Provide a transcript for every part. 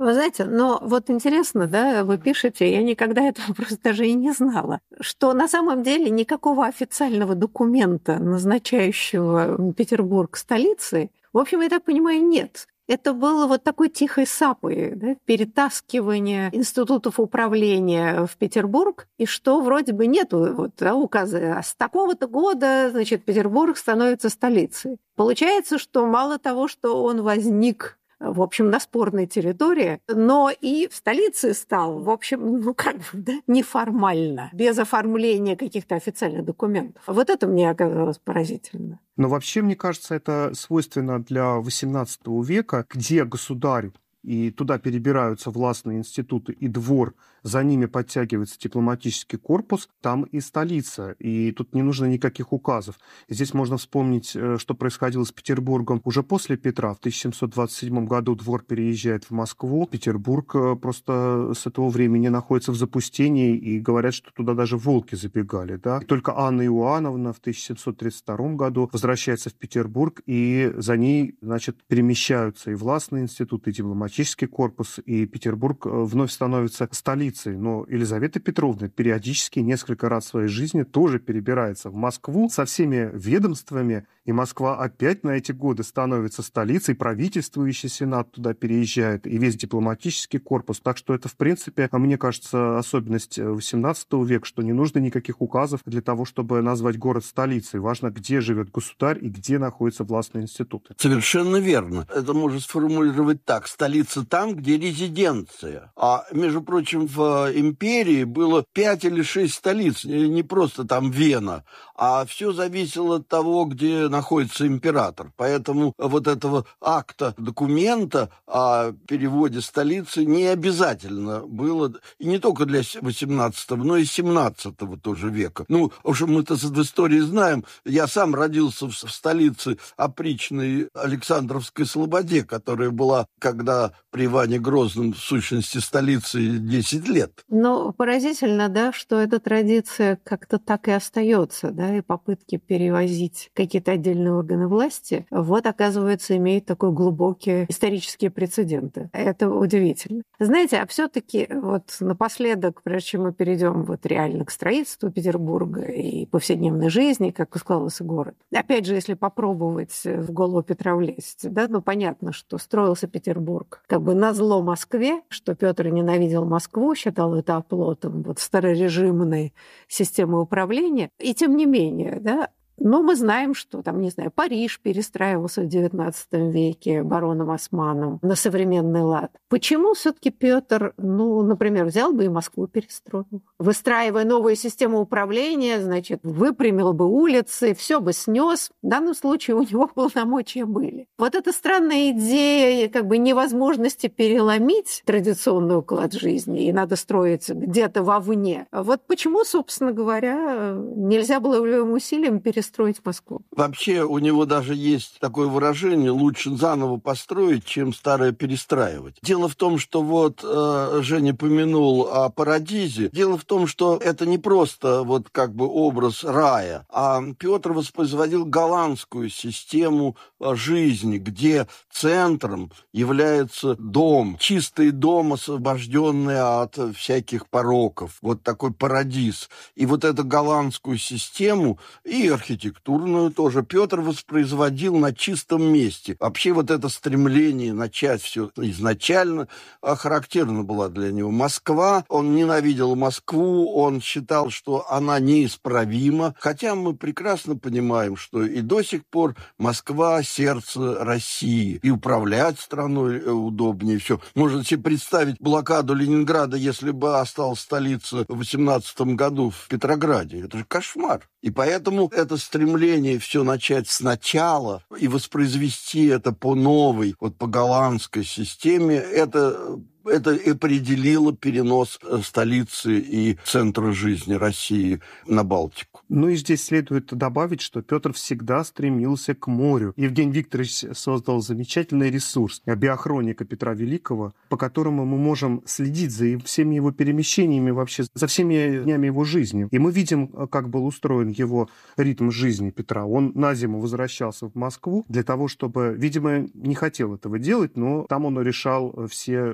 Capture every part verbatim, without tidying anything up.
Вы знаете, но вот интересно, да, вы пишете, я никогда этого просто даже и не знала, что на самом деле никакого официального документа, назначающего Петербург столицей, в общем, я так понимаю, нет. Это было вот такой тихой сапой, да, перетаскивание институтов управления в Петербург, и что вроде бы нету вот, да, указа, а с такого-то года, значит, Петербург становится столицей. Получается, что мало того, что он возник, в общем, на спорной территории, но и в столице стал, в общем, ну как бы, да, неформально, без оформления каких-то официальных документов. Вот это мне оказалось поразительно. Но вообще, мне кажется, это свойственно для восемнадцатого века, где государь и туда перебираются властные институты и двор, за ними подтягивается дипломатический корпус, там и столица, и тут не нужно никаких указов. Здесь можно вспомнить, что происходило с Петербургом уже после Петра. В тысяча семьсот двадцать седьмом году двор переезжает в Москву. Петербург просто с этого времени находится в запустении, и говорят, что туда даже волки забегали. Да? И только Анна Иоанновна в тысяча семьсот тридцать втором году возвращается в Петербург, и за ней, значит, перемещаются и властные институты, и дипломатический корпус, и Петербург вновь становится столицей. Но Елизавета Петровна периодически несколько раз в своей жизни тоже перебирается в Москву со всеми ведомствами, и Москва опять на эти годы становится столицей, правительствующий сенат туда переезжает, и весь дипломатический корпус. Так что это, в принципе, мне кажется, особенность восемнадцатого века, что не нужно никаких указов для того, чтобы назвать город столицей. Важно, где живет государь и где находятся властные институты. Совершенно верно. Это можно сформулировать так. Столица там, где резиденция. А, между прочим, в империи было пять или шесть столиц, не просто там Вена, а все зависело от того, где находится император. Поэтому вот этого акта, документа о переводе столицы не обязательно было, и не только для восемнадцатого, но и семнадцатого тоже века. Ну, в общем, мы-то в истории знаем, я сам родился в столице опричной Александровской Слободе, которая была, когда при Иване Грозном, в сущности, столицей десять лет. Но поразительно, да, что эта традиция как-то так и остается, да, и попытки перевозить какие-то отдельные органы власти, вот, оказывается, имеют такой глубокие исторические прецеденты. Это удивительно. Знаете, а все-таки вот напоследок, прежде чем мы перейдем вот реально к строительству Петербурга и повседневной жизни, как складывался город, опять же, если попробовать в голову Петра влезть, да, ну, понятно, что строился Петербург как бы назло Москве, что Петр ненавидел Москву, считал это оплотом вот старорежимной системы управления. И тем не менее, да, но мы знаем, что там, не знаю, Париж перестраивался в девятнадцатом веке бароном Османом на современный лад. Почему все-таки Петр, ну, например, взял бы и Москву перестроил? Выстраивая новую систему управления, значит, выпрямил бы улицы, все бы снес. В данном случае у него полномочия были. Вот эта странная идея как бы невозможности переломить традиционный уклад жизни, и надо строить где-то вовне. Вот почему, собственно говоря, нельзя было волевым усилием перестроить строить Москву? Вообще у него даже есть такое выражение: лучше заново построить, чем старое перестраивать. Дело в том, что вот э, Женя помянул о Парадизе. Дело в том, что это не просто вот как бы образ рая, а Петр воспроизводил голландскую систему жизни, где центром является дом, чистый дом, освобожденный от всяких пороков. Вот такой парадиз. И вот эту голландскую систему и архитектуру, архитектурную тоже Петр воспроизводил на чистом месте. Вообще вот это стремление начать все изначально характерно была для него Москва. Он ненавидел Москву, он считал, что она неисправима. Хотя мы прекрасно понимаем, что и до сих пор Москва — сердце России. И управлять страной удобнее все. Можно себе представить блокаду Ленинграда, если бы осталась столица в восемнадцатом году в Петрограде. Это же кошмар. И поэтому это стремление все начать сначала и воспроизвести это по новой, вот по голландской системе, это... Это определило перенос столицы и центра жизни России на Балтику. Ну и здесь следует добавить, что Петр всегда стремился к морю. Евгений Викторович создал замечательный ресурс «Биохроника Петра Великого», по которому мы можем следить за всеми его перемещениями, вообще за всеми днями его жизни. И мы видим, как был устроен его ритм жизни Петра. Он на зиму возвращался в Москву для того, чтобы, видимо, не хотел этого делать, но там он решал все государственные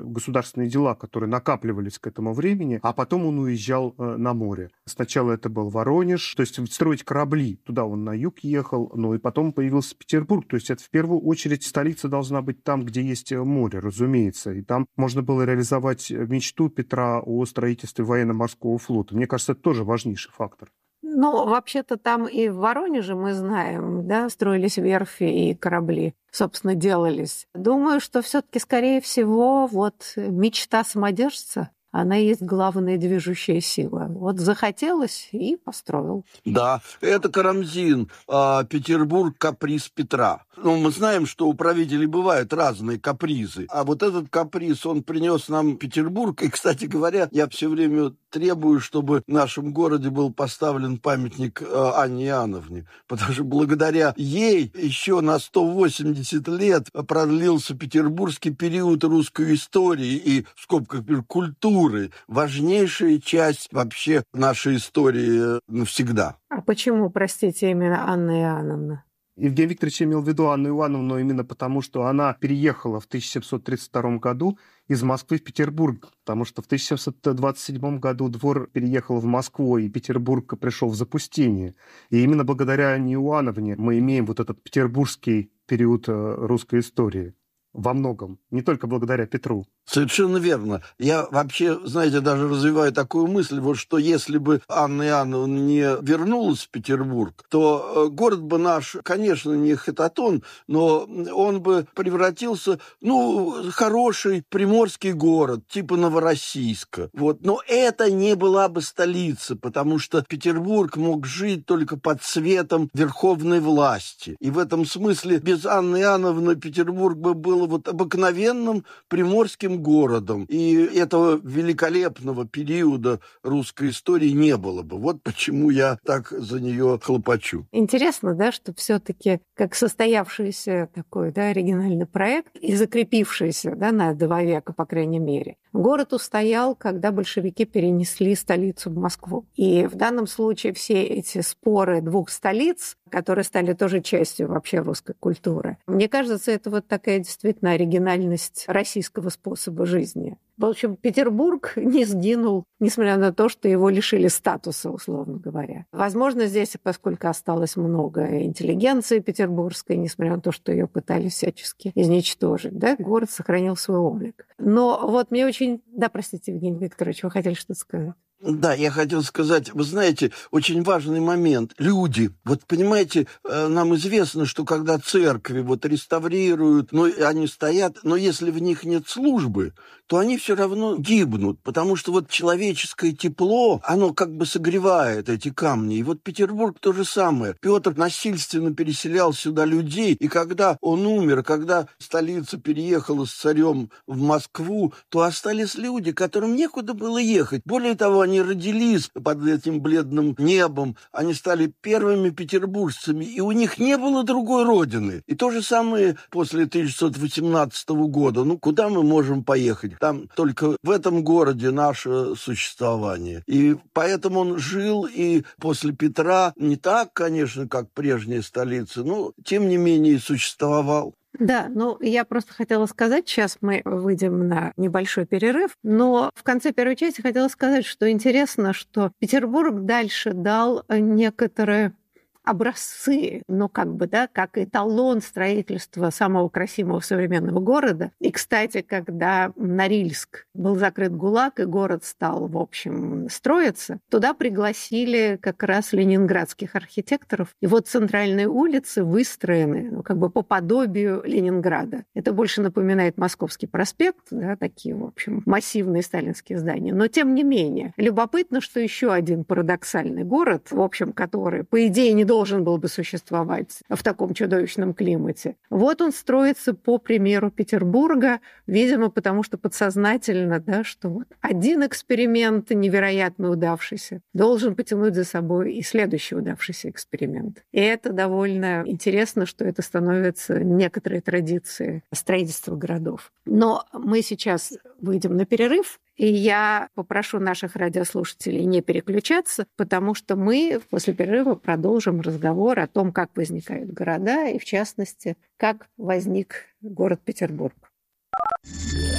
государственные дела, которые накапливались к этому времени, а потом он уезжал на море. Сначала это был Воронеж, то есть строить корабли. Туда он на юг ехал, ну и потом появился Петербург. То есть это в первую очередь столица должна быть там, где есть море, разумеется. И там можно было реализовать мечту Петра о строительстве военно-морского флота. Мне кажется, это тоже важнейший фактор. Ну, вообще-то там и в Воронеже, мы знаем, да, строились верфи и корабли, собственно, делались. Думаю, что все-таки, скорее всего, вот мечта самодержца, она есть главная движущая сила. Вот захотелось и построил. Да, это Карамзин, а, Петербург, каприз Петра. Ну, мы знаем, что у правителей бывают разные капризы. А вот этот каприз, он принес нам Петербург. И, кстати говоря, я все время требую, чтобы в нашем городе был поставлен памятник Анне Иоанновне. Потому что благодаря ей еще на сто восемьдесят лет продлился петербургский период русской истории и, в скобках, культуры. Важнейшая часть вообще нашей истории навсегда. А почему, простите, именно Анна Иоанновна? Евгений Викторович имел в виду Анну Ивановну именно потому, что она переехала в тысяча семьсот тридцать втором году из Москвы в Петербург, потому что в тысяча семьсот двадцать седьмом году двор переехал в Москву, и Петербург пришел в запустение. И именно благодаря Анне Иоанновне мы имеем вот этот петербургский период русской истории. Во многом, не только благодаря Петру. Совершенно верно. Я вообще, знаете, даже развиваю такую мысль, вот что если бы Анна Иоанновна не вернулась в Петербург, то город бы наш, конечно, не Хататон, но он бы превратился, ну, хороший приморский город, типа Новороссийска. Вот. Но это не была бы столица, потому что Петербург мог жить только под светом верховной власти. И в этом смысле без Анны Иоанновны Петербург бы был вот обыкновенным приморским городом. И этого великолепного периода русской истории не было бы. Вот почему я так за нее хлопочу. Интересно, да, что все-таки как состоявшийся такой, да, оригинальный проект и закрепившийся, да, на два века, по крайней мере, город устоял, когда большевики перенесли столицу в Москву. И в данном случае все эти споры двух столиц, которые стали тоже частью вообще русской культуры, мне кажется, это вот такая действительно оригинальность российского способа жизни. В общем, Петербург не сгинул, несмотря на то, что его лишили статуса, условно говоря. Возможно, здесь, поскольку осталось много интеллигенции петербургской, несмотря на то, что ее пытались всячески изничтожить, да, город сохранил свой облик. Но вот мне очень... Да, простите, Евгений Викторович, вы хотели что-то сказать? Да, я хотел сказать, вы знаете, очень важный момент. Люди. Вот, понимаете, нам известно, что когда церкви вот реставрируют, ну, они стоят, но если в них нет службы, то они все равно гибнут, потому что вот человеческое тепло, оно как бы согревает эти камни. И вот Петербург то же самое. Петр насильственно переселял сюда людей, и когда он умер, когда столица переехала с царем в Москву, то остались люди, которым некуда было ехать. Более того, они родились под этим бледным небом, они стали первыми петербуржцами, и у них не было другой родины. И то же самое после тысяча девятьсот восемнадцатого года. Ну, куда мы можем поехать? Там только в этом городе наше существование. И поэтому он жил и после Петра не так, конечно, как прежняя столица, но тем не менее существовал. Да, ну я просто хотела сказать, сейчас мы выйдем на небольшой перерыв, но в конце первой части хотела сказать, что интересно, что Петербург дальше дал некоторые образцы, ну, как бы, да, как эталон строительства самого красивого современного города. И, кстати, когда Норильск был закрыт ГУЛАГ, и город стал, в общем, строиться, туда пригласили как раз ленинградских архитекторов. И вот центральные улицы выстроены, ну, как бы по подобию Ленинграда. Это больше напоминает Московский проспект, да, такие, в общем, массивные сталинские здания. Но, тем не менее, любопытно, что еще один парадоксальный город, в общем, который, по идее, не должен был бы существовать в таком чудовищном климате. Вот он строится по примеру Петербурга, видимо, потому что подсознательно, да, что вот один эксперимент невероятно удавшийся должен потянуть за собой и следующий удавшийся эксперимент. И это довольно интересно, что это становится некоторой традицией строительства городов. Но мы сейчас выйдем на перерыв, и я попрошу наших радиослушателей не переключаться, потому что мы после перерыва продолжим разговор о том, как возникают города, и в частности, как возник город Петербург.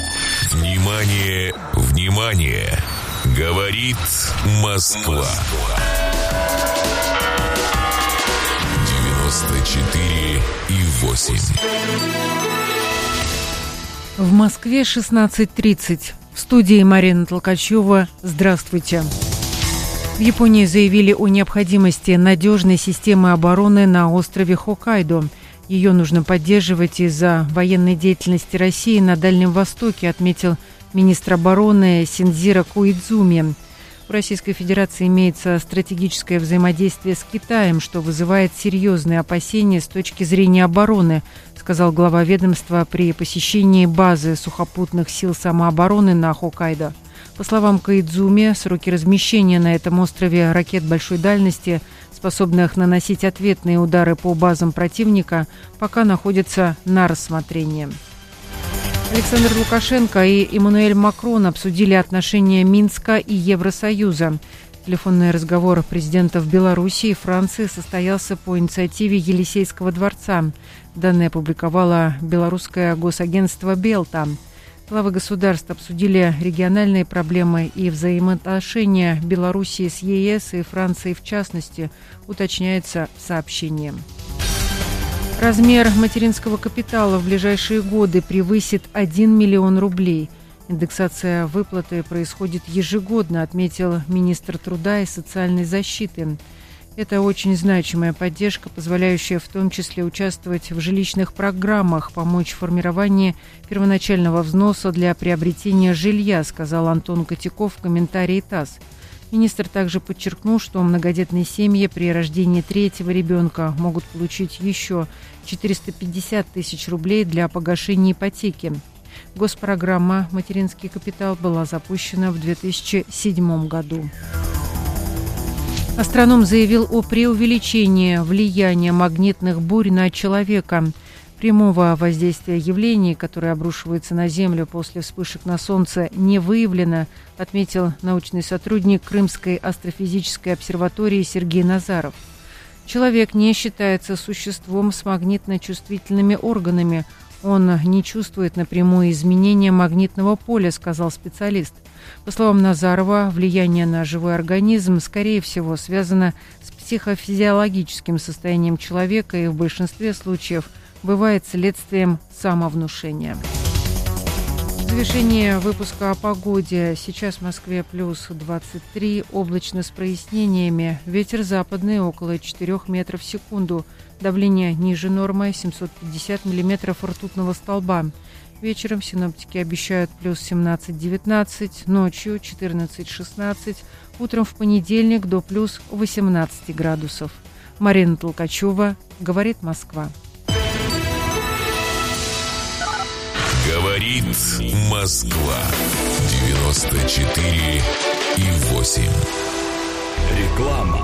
Внимание, внимание! Говорит Москва. девяносто четыре и восемь. В Москве шестнадцать тридцать. В студии Марина Толкачева. Здравствуйте. В Японии заявили о необходимости надежной системы обороны на острове Хоккайдо. Ее нужно поддерживать из-за военной деятельности России на Дальнем Востоке, отметил министр обороны Синдзиро Коидзуми. В Российской Федерации имеется стратегическое взаимодействие с Китаем, что вызывает серьезные опасения с точки зрения обороны, сказал глава ведомства при посещении базы сухопутных сил самообороны на Хоккайдо. По словам Коидзуми, сроки размещения на этом острове ракет большой дальности, способных наносить ответные удары по базам противника, пока находятся на рассмотрении. Александр Лукашенко и Эммануэль Макрон обсудили отношения Минска и Евросоюза. Телефонный разговор президентов Беларуси и Франции состоялся по инициативе Елисейского дворца. Данные опубликовало белорусское госагентство «Белта». Главы государств обсудили региональные проблемы и взаимоотношения Белоруссии с ЕС и Францией в частности, уточняется в сообщении. Размер материнского капитала в ближайшие годы превысит один миллион рублей. Индексация выплаты происходит ежегодно, отметил министр труда и социальной защиты. Это очень значимая поддержка, позволяющая в том числе участвовать в жилищных программах, помочь в формировании первоначального взноса для приобретения жилья, сказал Антон Котяков в комментарии ТАСС. Министр также подчеркнул, что многодетные семьи при рождении третьего ребенка могут получить еще четыреста пятьдесят тысяч рублей для погашения ипотеки. Госпрограмма «Материнский капитал» была запущена в две тысячи седьмом году. Астроном заявил о преувеличении влияния магнитных бурь на человека. Прямого воздействия явлений, которые обрушиваются на Землю после вспышек на Солнце, не выявлено, отметил научный сотрудник Крымской астрофизической обсерватории Сергей Назаров. Человек не считается существом с магнитно-чувствительными органами. Он не чувствует напрямую изменения магнитного поля, сказал специалист. По словам Назарова, влияние на живой организм, скорее всего, связано с психофизиологическим состоянием человека и в большинстве случаев бывает следствием самовнушения. В завершение выпуска о погоде. Сейчас в Москве плюс двадцать три, облачно с прояснениями. Ветер западный около четырёх метров в секунду. Давление ниже нормы семьсот пятьдесят миллиметров ртутного столба. Вечером синоптики обещают плюс семнадцать-девятнадцать, ночью четырнадцать-шестнадцать, утром в понедельник до плюс восемнадцать градусов. Марина Толкачева, говорит Москва. Говорит Москва. девяносто четыре и восемь. Реклама.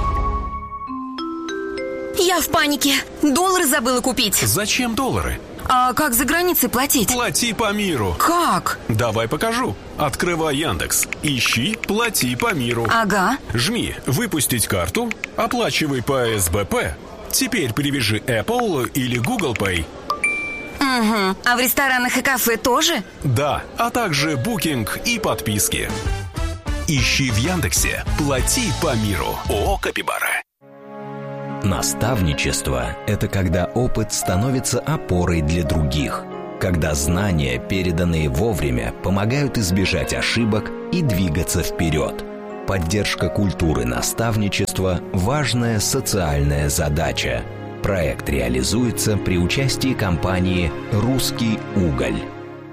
Я в панике. Доллары забыла купить. Зачем доллары? А как за границей платить? Плати по миру. Как? Давай покажу. Открывай Яндекс. Ищи «Плати по миру». Ага. Жми «Выпустить карту». Оплачивай по эс бэ пэ. Теперь привяжи Apple или Google Pay. Угу. А в ресторанах и кафе тоже? Да, а также букинг и подписки. Ищи в Яндексе «Плати по миру». ООО «Капибара». Наставничество – это когда опыт становится опорой для других, когда знания, переданные вовремя, помогают избежать ошибок и двигаться вперед. Поддержка культуры наставничества – важная социальная задача. Проект реализуется при участии компании «Русский уголь».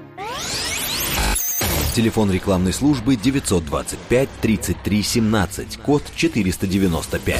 Телефон рекламной службы девятьсот двадцать пять тридцать три семнадцать, код четыреста девяносто пять.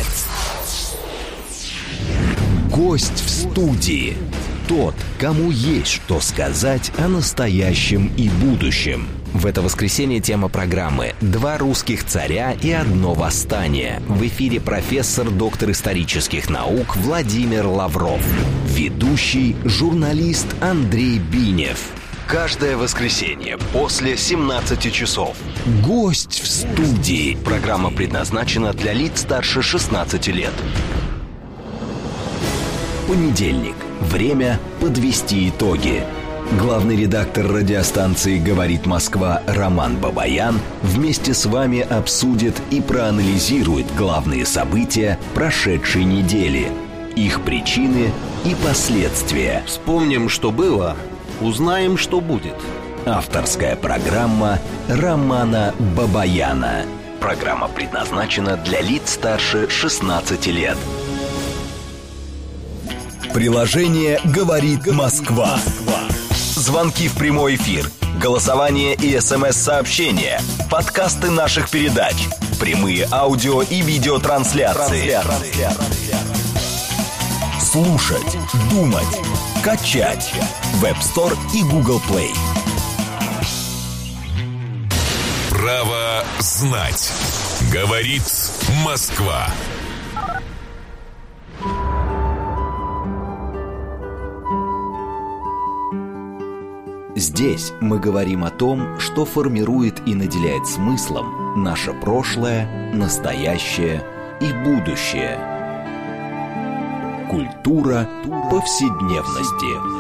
Гость в студии. Тот, кому есть что сказать о настоящем и будущем. В это воскресенье тема программы «Два русских царя и одно восстание». В эфире профессор, доктор исторических наук Владимир Лавров. Ведущий журналист Андрей Бинев. Каждое воскресенье после семнадцати часов. Гость в студии. Программа предназначена для лиц старше шестнадцати лет. Понедельник. Время подвести итоги. Главный редактор радиостанции «Говорит Москва» Роман Бабаян вместе с вами обсудит и проанализирует главные события прошедшей недели, их причины и последствия. Вспомним, что было, узнаем, что будет. Авторская программа Романа Бабаяна. Программа предназначена для лиц старше шестнадцати лет. Приложение «Говорит Москва». Звонки в прямой эфир, голосование и смс-сообщения, подкасты наших передач, прямые аудио и видеотрансляции. Слушать, думать, качать. В App Store и Google Play. Право знать. Говорит Москва. Здесь мы говорим о том, что формирует и наделяет смыслом наше прошлое, настоящее и будущее. Культура повседневности.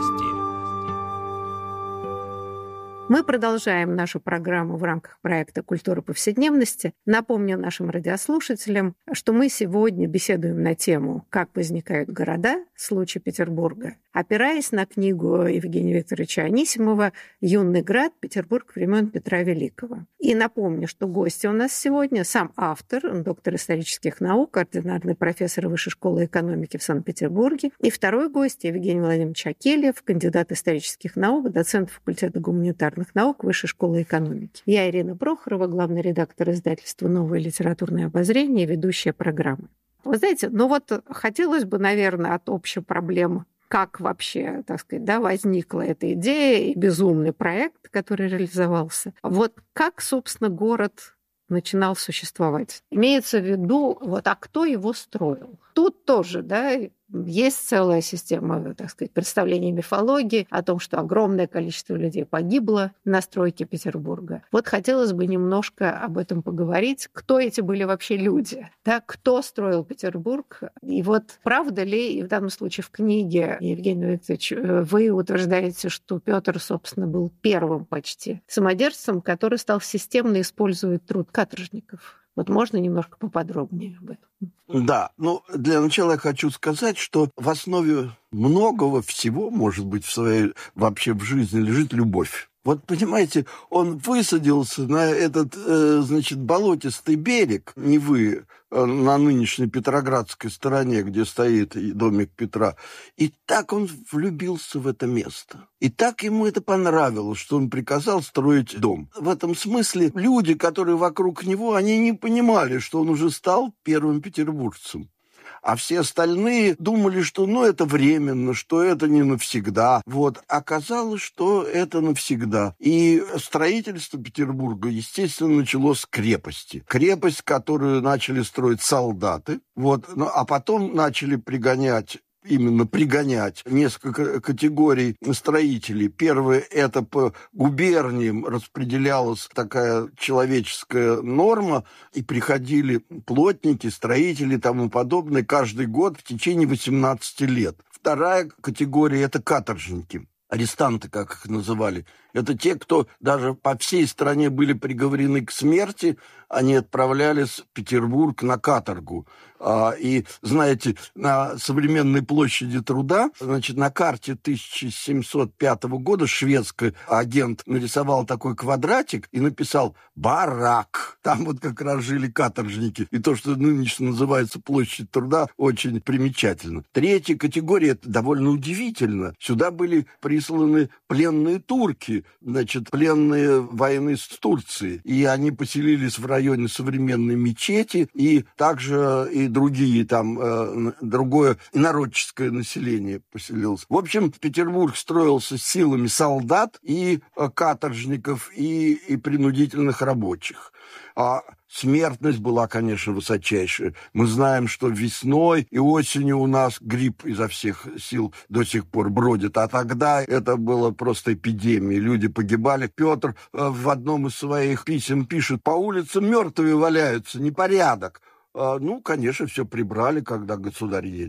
Мы продолжаем нашу программу в рамках проекта «Культура повседневности». Напомню нашим радиослушателям, что мы сегодня беседуем на тему «Как возникают города. Случай Петербурга», опираясь на книгу Евгения Викторовича Анисимова «Юный град. Петербург времен Петра Великого». И напомню, что гости у нас сегодня сам автор, он доктор исторических наук, ординарный профессор Высшей школы экономики в Санкт-Петербурге. И второй гость Евгений Владимирович Акельев, кандидат исторических наук, доцент факультета гуманитарных наук Высшей школы экономики. Я Ирина Прохорова, главный редактор издательства «Новое литературное обозрение» и ведущая программы. Вы знаете, ну вот хотелось бы, наверное, от общей проблемы, как вообще, так сказать, да, возникла эта идея и безумный проект, который реализовался. Вот как, собственно, город начинал существовать. Имеется в виду, вот, а кто его строил? Тут тоже, да, есть целая система, так сказать, представлений мифологии о том, что огромное количество людей погибло на стройке Петербурга. Вот хотелось бы немножко об этом поговорить. Кто эти были вообще люди? Да? Кто строил Петербург? И вот правда ли, и в данном случае в книге, Евгений Викторович, вы утверждаете, что Петр, собственно, был первым почти самодержцем, который стал системно использовать труд каторжников? Вот можно немножко поподробнее об этом? Да, ну, для начала я хочу сказать, что в основе многого всего, может быть, в своей вообще в жизни лежит любовь. Вот, понимаете, он высадился на этот, э, значит, болотистый берег Невы, э, на нынешней Петроградской стороне, где стоит домик Петра, и так он влюбился в это место. И так ему это понравилось, что он приказал строить дом. В этом смысле люди, которые вокруг него, они не понимали, что он уже стал первым петербуржцем. А все остальные думали, что ну, это временно, что это не навсегда. Вот. Оказалось, что это навсегда. И строительство Петербурга, естественно, началось с крепости. Крепость, которую начали строить солдаты. Вот. Ну, а потом начали пригонять именно пригонять несколько категорий строителей. Первое – это по губерниям распределялась такая человеческая норма, и приходили плотники, строители и тому подобное каждый год в течение восемнадцати лет. Вторая категория – это каторжники. Арестанты, как их называли. Это те, кто даже по всей стране были приговорены к смерти, они отправлялись в Петербург на каторгу. И, знаете, на современной площади Труда, значит, на карте тысяча семьсот пятого года шведский агент нарисовал такой квадратик и написал «барак». Там вот как раз жили каторжники. И то, что нынешне называется площадь Труда, очень примечательно. Третья категория, это довольно удивительно. Сюда были присланы пленные турки, значит, пленные войны с Турцией. И они поселились в районе современной мечети, и также и другие там, э, другое инородческое население поселилось. В общем, Петербург строился силами солдат и э, каторжников, и, и принудительных рабочих. А смертность была, конечно, высочайшая. Мы знаем, что весной и осенью у нас грипп изо всех сил до сих пор бродит. А тогда это было просто эпидемия. Люди погибали. Петр в одном из своих писем пишет: по улицам мертвые валяются, непорядок. Ну, конечно, все прибрали, когда государь едет.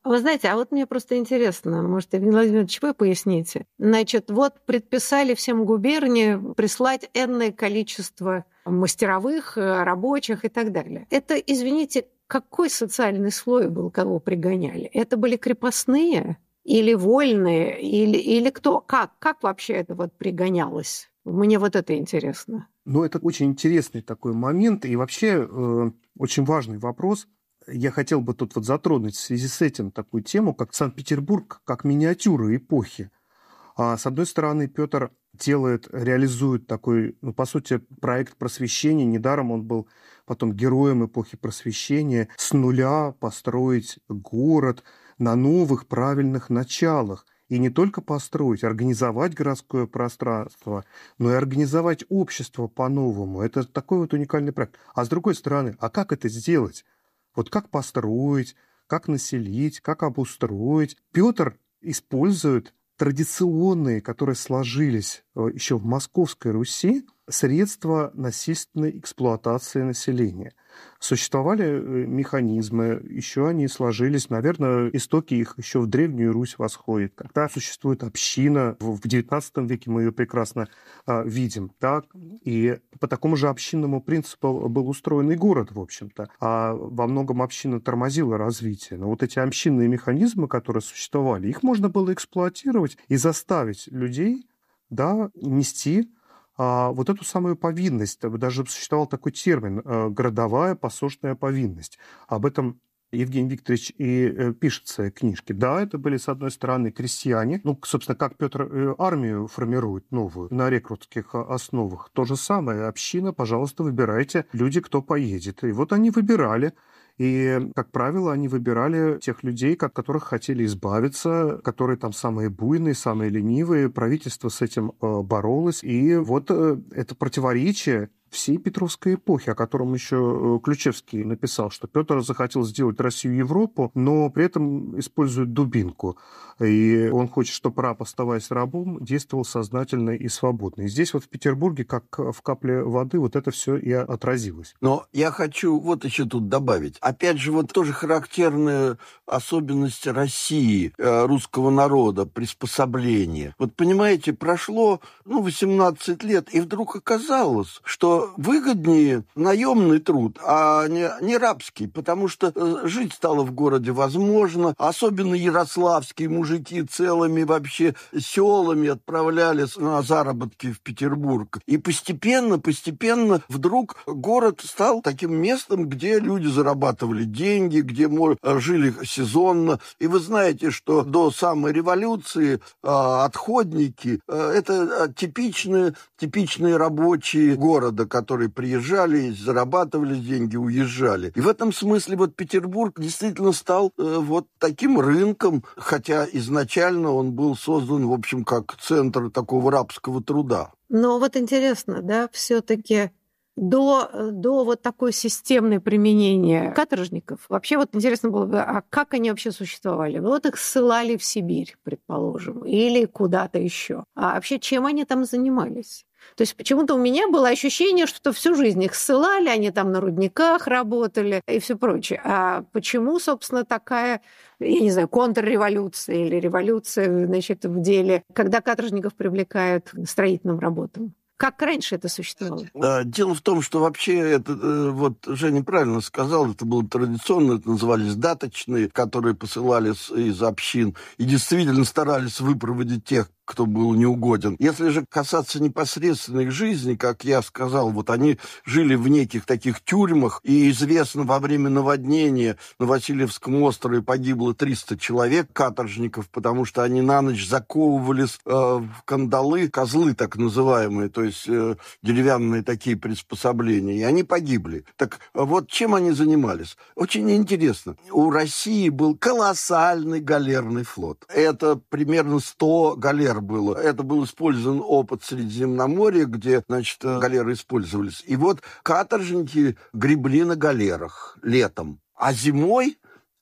Вы знаете, а вот мне просто интересно, может, Евгений Владимирович, вы поясните. Значит, вот предписали всем губерниям прислать энное количество мастеровых, рабочих и так далее. Это, извините, какой социальный слой был, кого пригоняли? Это были крепостные или вольные, или, или кто? Как? Как вообще это вот пригонялось? Мне вот это интересно. Ну, это очень интересный такой момент и вообще э, очень важный вопрос. Я хотел бы тут вот затронуть в связи с этим такую тему, как Санкт-Петербург, как миниатюра эпохи. А с одной стороны, Петр делает, реализует такой, ну, по сути, проект просвещения. Недаром он был потом героем эпохи просвещения. С нуля построить город на новых правильных началах. И не только построить, организовать городское пространство, но и организовать общество по-новому. Это такой вот уникальный проект. А с другой стороны, а как это сделать? Вот как построить, как населить, как обустроить. Петр использует традиционные, которые сложились еще в Московской Руси, средства насильственной эксплуатации населения. Существовали механизмы, еще они сложились, наверное, истоки их еще в Древнюю Русь восходят. Когда существует община, в девятнадцатом веке мы ее прекрасно а, видим, так, и по такому же общинному принципу был устроен и город, в общем-то, а во многом община тормозила развитие. Но вот эти общинные механизмы, которые существовали, их можно было эксплуатировать и заставить людей, да, нести А вот эту самую повинность, даже существовал такой термин «городовая посошная повинность». Об этом Евгений Викторович и пишет в своей книжке. Да, это были, с одной стороны, крестьяне. Ну, собственно, как Петр армию формирует новую на рекрутских основах. То же самое. Община, пожалуйста, выбирайте люди, кто поедет. И вот они выбирали. И, как правило, они выбирали тех людей, от которых хотели избавиться, которые там самые буйные, самые ленивые. Правительство с этим боролось. И вот это противоречие всей Петровской эпохи, о котором еще Ключевский написал, что Петр захотел сделать Россию Европу, но при этом использует дубинку. И он хочет, чтобы раб, оставаясь рабом, действовал сознательно и свободно. И здесь вот в Петербурге, как в капле воды, вот это все и отразилось. Но я хочу вот еще тут добавить. Опять же, вот тоже характерная особенность России, русского народа, приспособление. Вот понимаете, прошло ну, восемнадцать лет, и вдруг оказалось, что выгоднее наемный труд, а не, не рабский, потому что жить стало в городе возможно, особенно ярославские мужики целыми вообще селами отправлялись на заработки в Петербург. И постепенно, постепенно вдруг город стал таким местом, где люди зарабатывали деньги, где жили сезонно. И вы знаете, что до самой революции отходники – это типичные, типичные рабочие города, которые приезжали, зарабатывали деньги, уезжали. И в этом смысле вот Петербург действительно стал э, вот таким рынком, хотя изначально он был создан, в общем, как центр такого рабского труда. Но вот интересно, да, все-таки до, до вот такой системной применения каторжников, вообще вот интересно было бы, а как они вообще существовали? Вот их ссылали в Сибирь, предположим, или куда-то еще. А вообще чем они там занимались? То есть почему-то у меня было ощущение, что всю жизнь их ссылали, они там на рудниках работали и все прочее. А почему, собственно, такая, я не знаю, контрреволюция или революция, значит, в деле, когда каторжников привлекают к строительным работам? Как раньше это существовало? Дело в том, что вообще, это, вот Женя правильно сказал, это было традиционно, это назывались даточные, которые посылались из общин, и действительно старались выпроводить тех, кто был неугоден. Если же касаться непосредственно их жизни, как я сказал, вот они жили в неких таких тюрьмах, и известно, во время наводнения на Васильевском острове погибло триста человек, каторжников, потому что они на ночь заковывались э, в кандалы, козлы так называемые, то есть э, деревянные такие приспособления, и они погибли. Так вот, чем они занимались? Очень интересно. У России был колоссальный галерный флот. Это примерно сто галер было. Это был использован опыт Средиземноморья, где, значит, галеры использовались. И вот каторжники гребли на галерах летом, а зимой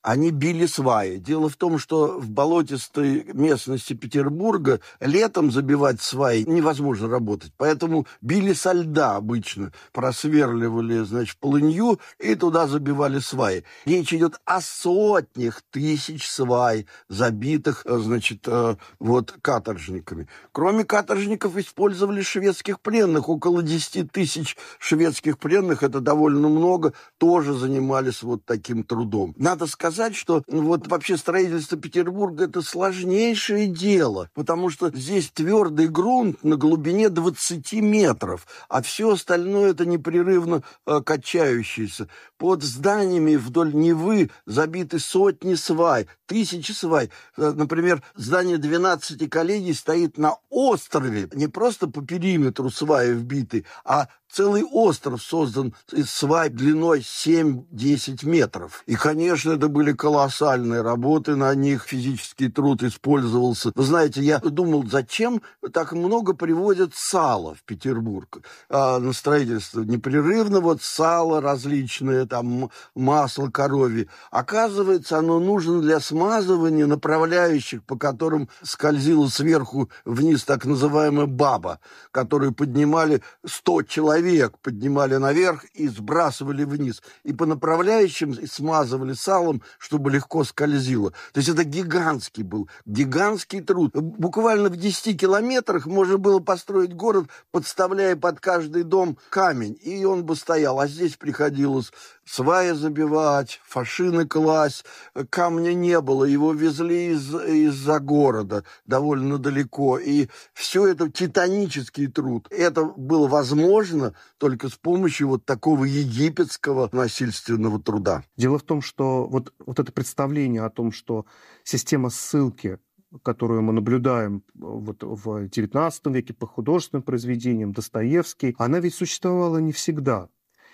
они били сваи. Дело в том, что в болотистой местности Петербурга летом забивать сваи невозможно работать, поэтому били со льда обычно, просверливали, значит, полынью и туда забивали сваи. Речь идет о сотнях тысяч свай, забитых, значит, вот каторжниками. Кроме каторжников использовали шведских пленных, около десять тысяч шведских пленных, это довольно много, тоже занимались вот таким трудом. Надо сказать, что вот вообще строительство Петербурга это сложнейшее дело, потому что здесь твердый грунт на глубине двадцать метров, а все остальное это непрерывно э, качающееся. Под зданиями вдоль Невы забиты сотни свай, тысячи свай. Э, например, здание двенадцати коллегий стоит на острове, не просто по периметру сваи вбиты, а целый остров создан из свай длиной семь-десять метров. И, конечно, это были колоссальные работы на них, физический труд использовался. Вы знаете, я думал, зачем так много привозят сала в Петербург а, на строительство. Непрерывно вот сало различное, там масло коровье. Оказывается, оно нужно для смазывания направляющих, по которым скользила сверху вниз так называемая баба, которую поднимали сто человек, поднимали наверх и сбрасывали вниз. И по направляющим смазывали салом, чтобы легко скользило. То есть это гигантский был, гигантский труд. Буквально в десяти километрах можно было построить город, подставляя под каждый дом камень, и он бы стоял. А здесь приходилось сваи забивать, фашины класть, камня не было, его везли из, из-за города довольно далеко. И все это титанический труд. Это было возможно только с помощью вот такого египетского насильственного труда. Дело в том, что вот, вот это представление о том, что система ссылки, которую мы наблюдаем вот в девятнадцатом веке по художественным произведениям, Достоевский, она ведь существовала не всегда.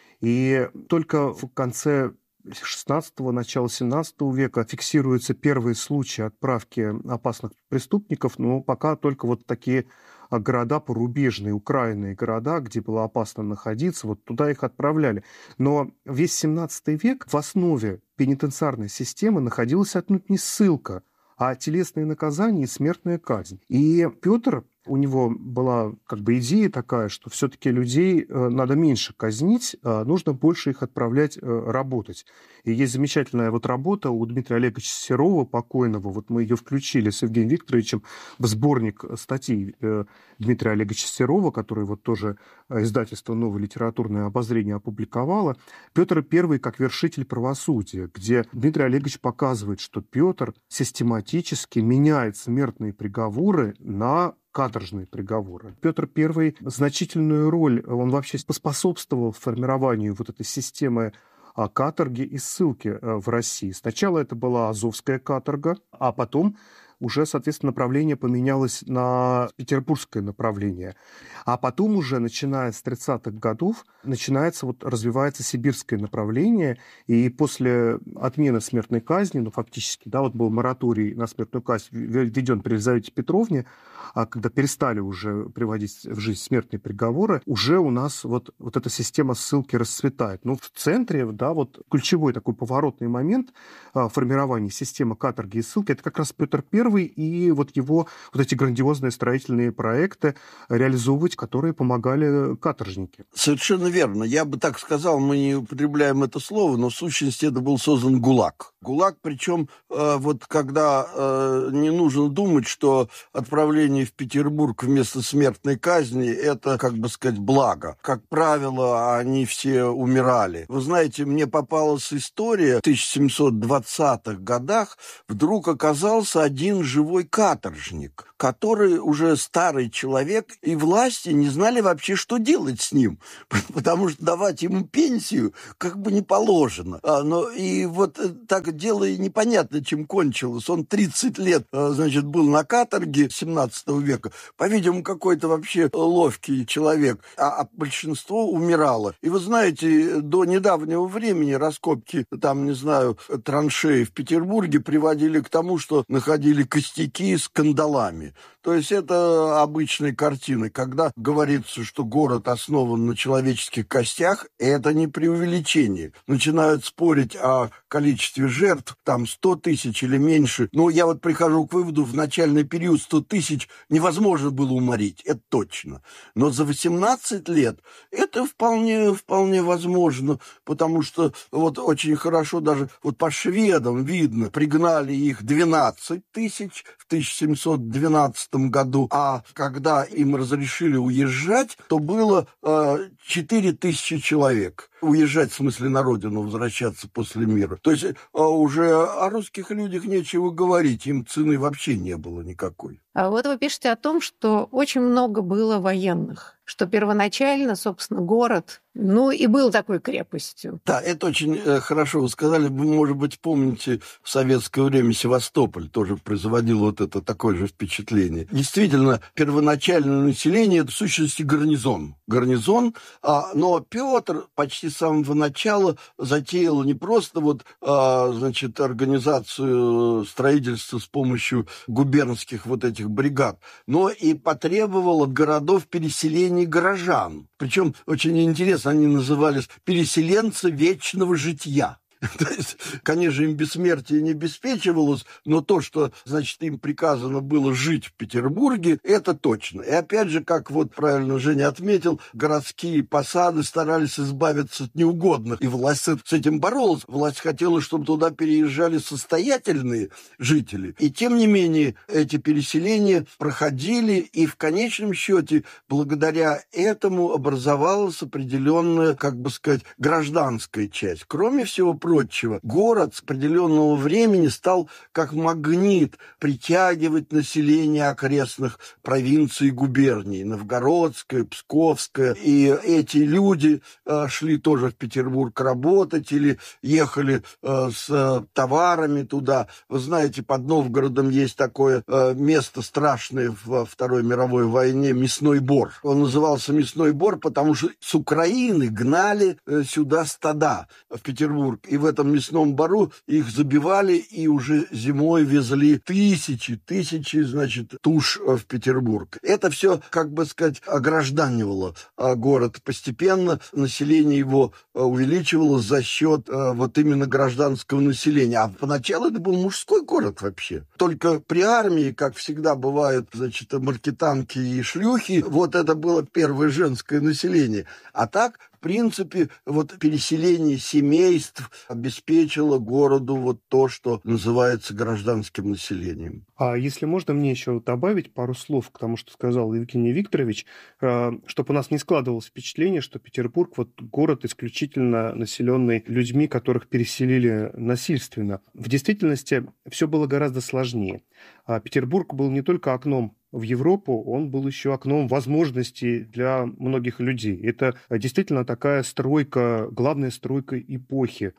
И только в конце шестнадцатого, начала семнадцатого века фиксируются первые случаи отправки опасных преступников, но пока только вот такие города порубежные, украинные города, где было опасно находиться, вот туда их отправляли. Но весь семнадцатый век в основе пенитенциарной системы находилась отнюдь не ссылка, а телесные наказания и смертная казнь. И Петр, у него была как бы идея такая, что все-таки людей надо меньше казнить, а нужно больше их отправлять работать. И есть замечательная вот работа у Дмитрия Олеговича Серова, покойного, вот мы ее включили с Евгением Викторовичем в сборник статей Дмитрия Олеговича Серова, который вот тоже издательство «Новое литературное обозрение» опубликовало. Петр I как вершитель правосудия, где Дмитрий Олегович показывает, что Петр систематически меняет смертные приговоры на каторжные приговоры. Петр I значительную роль, он вообще поспособствовал формированию вот этой системы каторги и ссылки в России. Сначала это была Азовская каторга, а потом уже, соответственно, направление поменялось на петербургское направление. А потом уже, начиная с тридцатых годов, начинается, вот, развивается сибирское направление, и после отмены смертной казни, ну, фактически, да, вот был мораторий на смертную казнь введен при Елизавете Петровне, а когда перестали уже приводить в жизнь смертные приговоры, уже у нас вот, вот эта система ссылки расцветает. Ну, в центре, да, вот ключевой такой поворотный момент формирования системы каторги и ссылки, это как раз Петр I и вот его вот эти грандиозные строительные проекты реализовывать, которые помогали каторжники. Совершенно верно. Я бы так сказал, мы не употребляем это слово, но в сущности это был создан ГУЛАГ. ГУЛАГ, причем э, вот когда э, не нужно думать, что отправление в Петербург вместо смертной казни это, как бы сказать, благо. Как правило, они все умирали. Вы знаете, мне попалась история в тысяча семьсот двадцатых годах, вдруг оказался один живой каторжник, который уже старый человек, и власти не знали вообще, что делать с ним, потому что давать ему пенсию как бы не положено. А, но и вот так дело и непонятно, чем кончилось. Он тридцать лет, значит, был на каторге семнадцатого века. По-видимому, какой-то вообще ловкий человек, а, а большинство умирало. И вы знаете, до недавнего времени раскопки, там, не знаю, траншеи в Петербурге приводили к тому, что находили костяки с кандалами. То есть это обычные картины. Когда говорится, что город основан на человеческих костях, это не преувеличение. Начинают спорить о количестве жителей, жертв, там сто тысяч или меньше. Но я вот прихожу к выводу, в начальный период сто тысяч невозможно было уморить, это точно. Но за восемнадцать лет это вполне, вполне возможно, потому что вот очень хорошо даже вот по шведам видно, пригнали их двенадцать тысяч в тысяча семьсот двенадцатом году, а когда им разрешили уезжать, то было э, четыре тысячи человек. Уезжать, в смысле, на родину, возвращаться после мира. То есть а уже о русских людях нечего говорить, им цены вообще не было никакой. А вот вы пишете о том, что очень много было военных, что первоначально, собственно, город, ну, и был такой крепостью. Да, это очень э, хорошо вы сказали. Вы, может быть, помните, в советское время Севастополь тоже производил вот это такое же впечатление. Действительно, первоначальное население – это в сущности гарнизон. Гарнизон, а, но Петр почти с самого начала затеял не просто вот, а, значит, организацию строительства с помощью губернских вот этих бригад, но и потребовал от городов переселения горожан. Причем очень интересно, они назывались «переселенцы вечного житья». То есть, конечно, им бессмертие не обеспечивалось, но то, что, значит, им приказано было жить в Петербурге, это точно. И опять же, как вот правильно Женя отметил, городские посады старались избавиться от неугодных, и власть с этим боролась. Власть хотела, чтобы туда переезжали состоятельные жители. И тем не менее, эти переселения проходили, и в конечном счете, благодаря этому образовалась определенная, как бы сказать, гражданская часть. Кроме всего прочего, прочего. Город с определенного времени стал как магнит притягивать население окрестных провинций и губерний. Новгородская, Псковская. И эти люди э, шли тоже в Петербург работать или ехали э, с э, товарами туда. Вы знаете, под Новгородом есть такое э, место страшное во Второй мировой войне — Мясной Бор. Он назывался Мясной Бор, потому что с Украины гнали э, сюда стада в Петербург. И в этом мясном бару их забивали и уже зимой везли тысячи, тысячи, значит, туш в Петербург. Это все, как бы сказать, огражданивало город. Постепенно население его увеличивалось за счет вот именно гражданского населения. А поначалу это был мужской город вообще. Только при армии, как всегда бывает, значит, маркетанки и шлюхи, вот это было первое женское население. А так, в принципе, вот переселение семейств обеспечило городу вот то, что называется гражданским населением. А если можно мне еще добавить пару слов к тому, что сказал Евгений Викторович, чтобы у нас не складывалось впечатление, что Петербург вот город исключительно населенный людьми, которых переселили насильственно. В действительности все было гораздо сложнее. Петербург был не только окном в Европу, он был еще окном возможностей для многих людей. Это действительно такая стройка, главная стройка эпохи.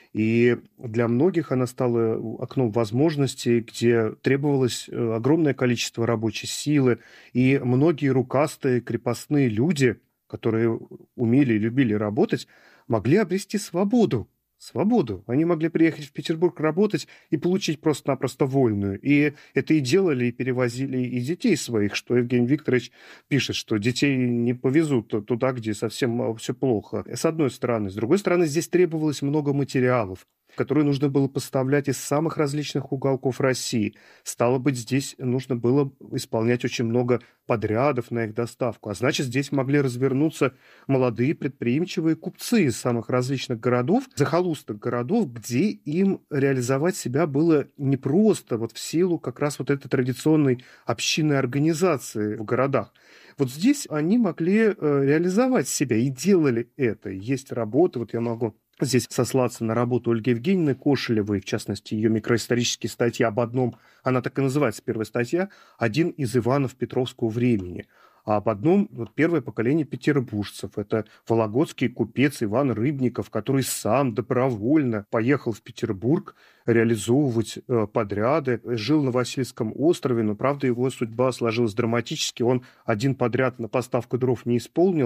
И для многих она стала окном возможностей, где требовалось огромное количество рабочей силы, и многие рукастые крепостные люди, которые умели и любили работать, могли обрести свободу. Свободу. Они могли приехать в Петербург работать и получить просто-напросто вольную. И это и делали, и перевозили и детей своих, что Евгений Викторович пишет, что детей не повезут туда, где совсем все плохо. С одной стороны. С другой стороны, здесь требовалось много материалов, которые нужно было поставлять из самых различных уголков России. Стало быть, здесь нужно было исполнять очень много подрядов на их доставку. А значит, здесь могли развернуться молодые предприимчивые купцы из самых различных городов, захолустных городов, где им реализовать себя было непросто, вот в силу как раз вот этой традиционной общинной организации в городах. Вот здесь они могли э, реализовать себя и делали это. Есть работы, вот я могу здесь сослаться на работу Ольги Евгеньевны Кошелевой, в частности, ее микроисторические статьи об одном, она так и называется, первая статья, «Один из Иванов Петровского времени». А об одном, вот первое поколение петербуржцев, это вологодский купец Иван Рыбников, который сам добровольно поехал в Петербург реализовывать э, подряды, жил на Васильевском острове, но, правда, его судьба сложилась драматически, он один подряд на поставку дров не исполнил,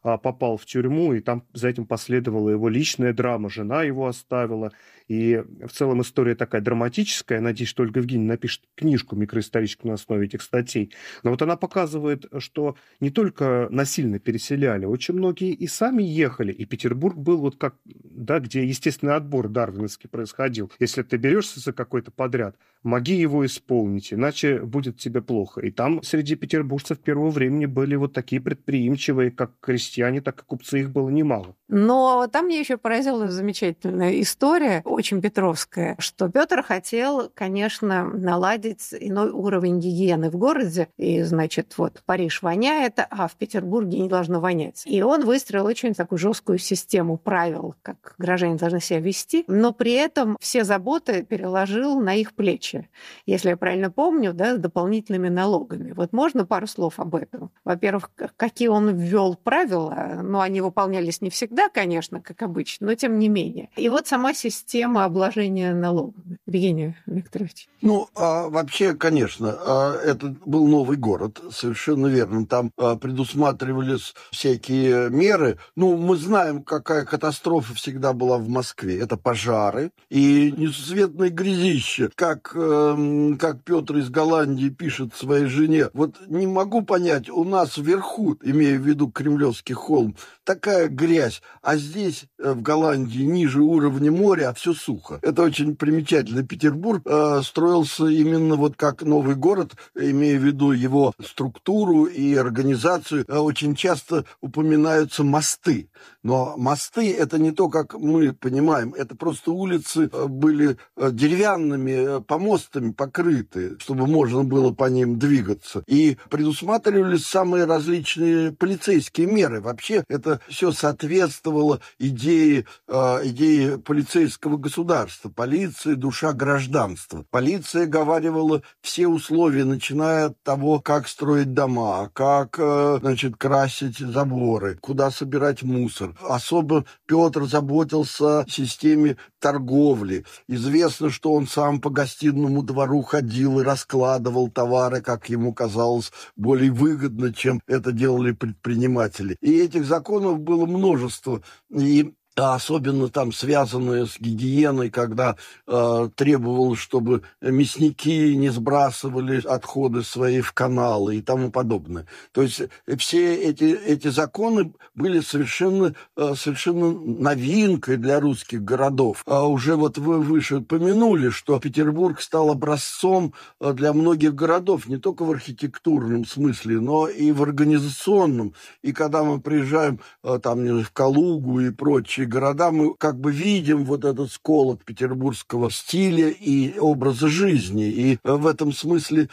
попал в тюрьму, и там за этим последовала его личная драма, жена его оставила. И в целом история такая драматическая. Я надеюсь, что Ольга Евгеньевна напишет книжку микроисторическую на основе этих статей. Но вот она показывает, что не только насильно переселяли, очень многие и сами ехали. И Петербург был вот как, да, где естественный отбор дарвиновский происходил. Если ты берешься за какой-то подряд, моги его исполнить, иначе будет тебе плохо. И там среди петербуржцев первого времени были вот такие предприимчивые, как крестьяне, так и купцы, их было немало. Но там мне еще поразила замечательная история, очень петровская, что Петр хотел, конечно, наладить иной уровень гигиены в городе. И, значит, вот Париж воняет, а в Петербурге не должно вонять. И он выстроил очень такую жесткую систему правил, как граждане должны себя вести, но при этом все заботы переложил на их плечи. Если я правильно помню, да, с дополнительными налогами. Вот можно пару слов об этом? Во-первых, какие он ввел правила, ну, они выполнялись не всегда, конечно, как обычно, но тем не менее. И вот сама система обложения налогами. Евгений Викторович. Ну, а вообще, конечно, а, это был новый город, совершенно верно. Там а, предусматривались всякие меры. Ну, мы знаем, какая катастрофа всегда была в Москве. Это пожары и несусветное грязище. Как, э, как Петр из Голландии пишет своей жене. Вот не могу понять, у нас вверху, имея в виду Кремлевский холм, такая грязь, а здесь, в Голландии, ниже уровня моря, а все сухо. Это очень примечательно. Петербург э, строился именно вот как новый город, имея в виду его структуру и организацию. Э, очень часто упоминаются мосты. Но мосты — это не то, как мы понимаем. Это просто улицы были деревянными помостами покрыты, чтобы можно было по ним двигаться. И предусматривались самые различные полицейские меры. Вообще это все соответствовало идее, идее полицейского государства. Полиция — душа гражданства. Полиция говаривала все условия, начиная от того, как строить дома, как, значит, красить заборы, куда собирать мусор. Особо Петр заботился о системе торговли. Известно, что он сам по гостиному двору ходил и раскладывал товары, как ему казалось, более выгодно, чем это делали предприниматели. И этих законов было множество. И особенно там связанные с гигиеной, когда э, требовалось, чтобы мясники не сбрасывали отходы свои в каналы и тому подобное. То есть все эти, эти законы были совершенно, э, совершенно новинкой для русских городов. А уже вот вы выше упомянули, что Петербург стал образцом для многих городов, не только в архитектурном смысле, но и в организационном. И когда мы приезжаем э, там в Калугу и прочее города, мы как бы видим вот этот сколок петербургского стиля и образа жизни. И в этом смысле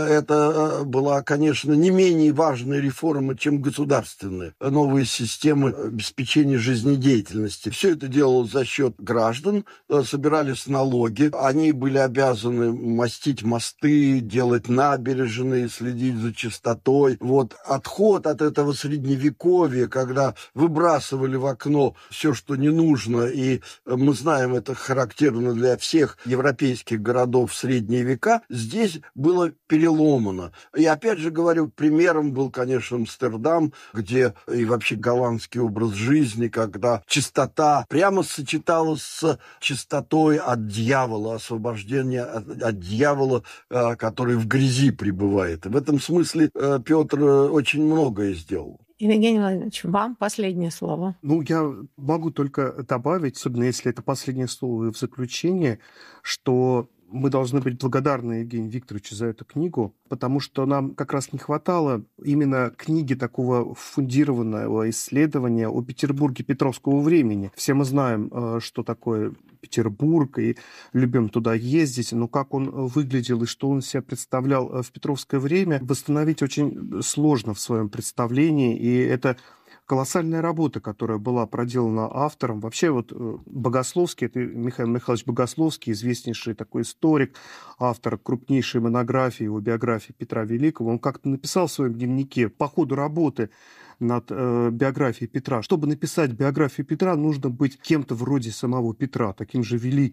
это была, конечно, не менее важная реформа, чем государственная. Новые системы обеспечения жизнедеятельности. Все это делалось за счет граждан, собирались налоги, они были обязаны мастить мосты, делать набережные, следить за чистотой. Вот отход от этого средневековья, когда выбрасывали в окно все, что не нужно, и мы знаем, это характерно для всех европейских городов в средние века, здесь было переломано. И опять же говорю, примером был, конечно, Амстердам, где и вообще голландский образ жизни, когда чистота прямо сочеталась с чистотой от дьявола, освобождение от, от дьявола, который в грязи пребывает. И в этом смысле Петр очень многое сделал. Евгений Владимирович, вам последнее слово. Ну, я могу только добавить, особенно если это последнее слово в заключение, что мы должны быть благодарны Евгению Викторовичу за эту книгу, потому что нам как раз не хватало именно книги такого фундированного исследования о Петербурге петровского времени. Все мы знаем, что такое Петербург, и любим туда ездить, но как он выглядел и что он себя представлял в петровское время, восстановить очень сложно в своем представлении, и это колоссальная работа, которая была проделана автором. Вообще вот Богословский, это Михаил Михайлович Богословский, известнейший такой историк, автор крупнейшей монографии о биографии Петра Великого, он как-то написал в своем дневнике по ходу работы над э, биографией Петра. Чтобы написать биографию Петра, нужно быть кем-то вроде самого Петра, таким же великим.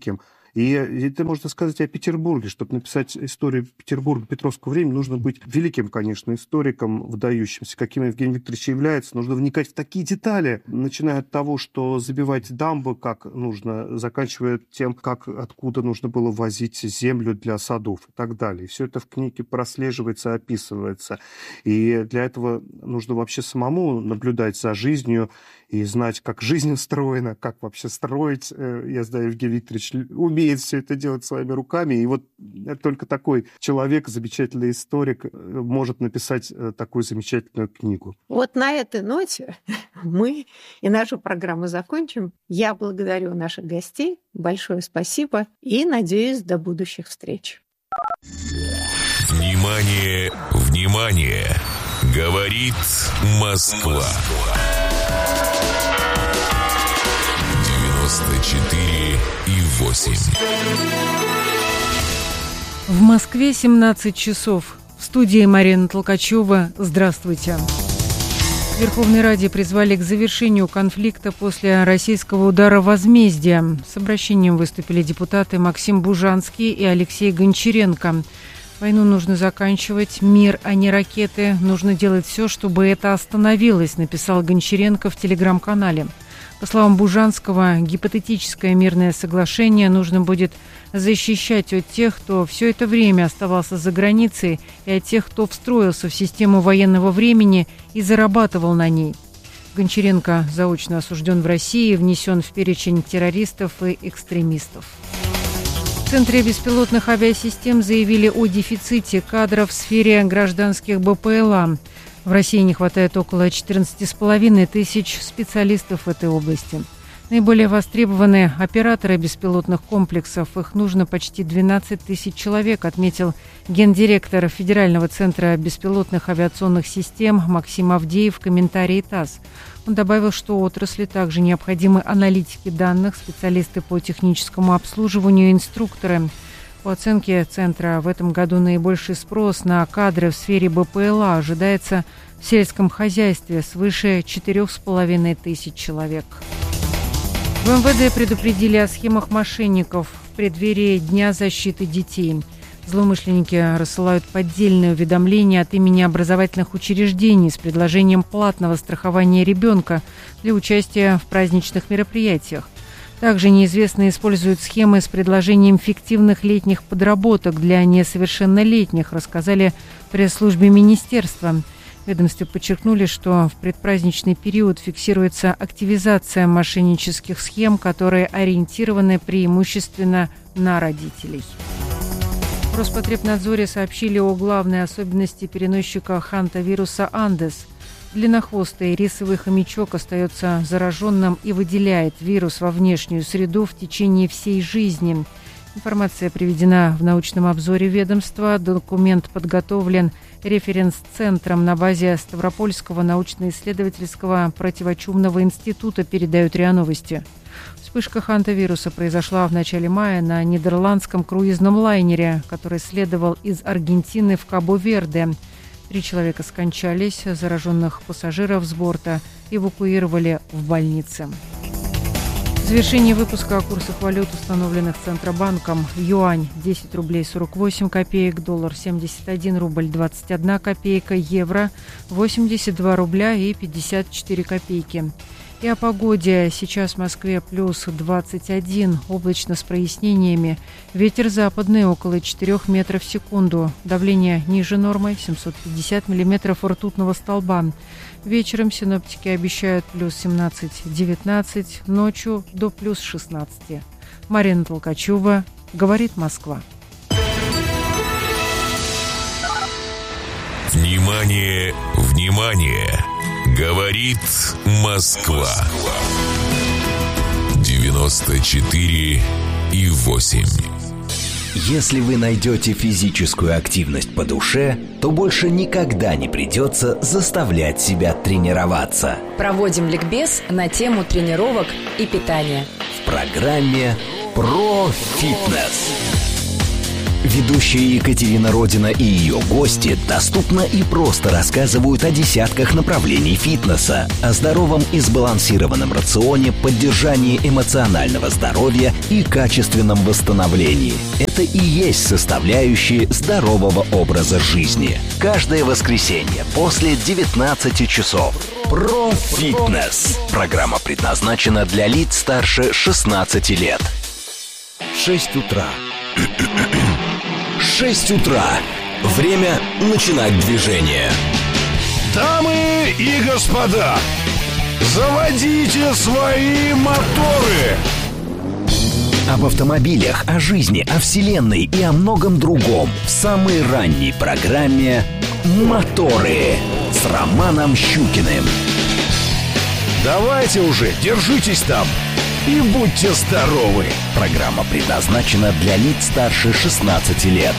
И это можно сказать о Петербурге. Чтобы написать историю Петербурга Петровского времени, нужно быть великим, конечно, историком, выдающимся, каким Евгений Викторович является. Нужно вникать в такие детали, начиная от того, что забивать дамбы, как нужно, заканчивая тем, как, откуда нужно было возить землю для садов и так далее. И все это в книге прослеживается, описывается. И для этого нужно вообще самому наблюдать за жизнью и знать, как жизнь устроена, как вообще строить. Я знаю, Евгений Викторович умеет все это делать своими руками. И вот только такой человек, замечательный историк, может написать такую замечательную книгу. Вот на этой ноте мы и нашу программу закончим. Я благодарю наших гостей. Большое спасибо. И надеюсь, до будущих встреч. Внимание, внимание! Говорит Москва. девяносто четыре и восемь. В Москве семнадцать часов. В студии Марина Толкачева. Здравствуйте. В Верховной Раде призвали к завершению конфликта после российского удара возмездия. С обращением выступили депутаты Максим Бужанский и Алексей Гончаренко. Войну нужно заканчивать, мир, а не ракеты. Нужно делать все, чтобы это остановилось, написал Гончаренко в телеграм-канале. По словам Бужанского, гипотетическое мирное соглашение нужно будет защищать от тех, кто все это время оставался за границей, и от тех, кто встроился в систему военного времени и зарабатывал на ней. Гончаренко заочно осужден в России и внесен в перечень террористов и экстремистов. В Центре беспилотных авиасистем заявили о дефиците кадров в сфере гражданских БПЛА. В России не хватает около четырнадцати с половиной тысяч специалистов в этой области. Наиболее востребованы операторы беспилотных комплексов. Их нужно почти двенадцать тысяч человек, отметил гендиректор Федерального центра беспилотных авиационных систем Максим Авдеев в комментарии ТАСС. Он добавил, что отрасли также необходимы аналитики данных, специалисты по техническому обслуживанию и инструкторы. По оценке Центра, в этом году наибольший спрос на кадры в сфере БПЛА ожидается в сельском хозяйстве свыше четырех с половиной тысяч человек. В эм вэ дэ предупредили о схемах мошенников в преддверии Дня защиты детей. Злоумышленники рассылают поддельные уведомления от имени образовательных учреждений с предложением платного страхования ребенка для участия в праздничных мероприятиях. Также неизвестные используют схемы с предложением фиктивных летних подработок для несовершеннолетних, рассказали в пресс-службе министерства. В ведомстве подчеркнули, что в предпраздничный период фиксируется активизация мошеннических схем, которые ориентированы преимущественно на родителей. В Роспотребнадзоре сообщили о главной особенности переносчика хантавируса Андес. Длиннохвостый рисовый хомячок остается зараженным и выделяет вирус во внешнюю среду в течение всей жизни. Информация приведена в научном обзоре ведомства. Документ подготовлен референс-центром на базе Ставропольского научно-исследовательского противочумного института, передают РИА Новости. Вспышка хантавируса произошла в начале мая на нидерландском круизном лайнере, который следовал из Аргентины в Кабо-Верде. Три человека скончались, зараженных пассажиров с борта эвакуировали в больницы. В завершении выпуска о курсах валют, установленных Центробанком. Юань десять рублей сорок восемь копеек, доллар семьдесят один рубль двадцать одна копейка, евро восемьдесят два рубля и пятьдесят четыре копейки. И о погоде. Сейчас в Москве плюс двадцать один, облачно с прояснениями. Ветер западный около четырёх метров в секунду. Давление ниже нормы семьсот пятьдесят миллиметров ртутного столба. Вечером синоптики обещают плюс семнадцать-девятнадцать, ночью до плюс шестнадцати. Марина Толкачева, говорит Москва. Внимание, внимание! Говорит Москва. девяносто четыре и восемь. Если вы найдете физическую активность по душе, то больше никогда не придется заставлять себя тренироваться. Проводим ликбез на тему тренировок и питания в программе «Про фитнес». Ведущие Екатерина Родина и ее гости доступно и просто рассказывают о десятках направлений фитнеса, о здоровом и сбалансированном рационе, поддержании эмоционального здоровья и качественном восстановлении. Это и есть составляющие здорового образа жизни. Каждое воскресенье после девятнадцати часов. Про фитнес. Программа предназначена для лиц старше шестнадцати лет. шесть утра. шесть утра. Время начинать движение. Дамы и господа, заводите свои моторы. Об автомобилях, о жизни, о вселенной и о многом другом в самой ранней программе «Моторы» с Романом Щукиным. Давайте уже, держитесь там и будьте здоровы. Программа предназначена для лиц старше шестнадцати лет.